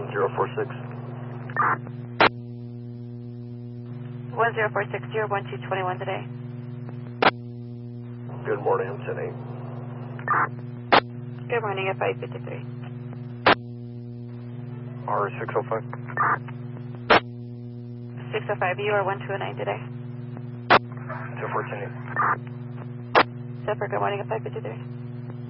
1046. 1046-01221 today. Good morning, I'm 10-8. Good morning, at 553. R605. 605, you are 1209 today. 214. Zephyr, good morning, at 553.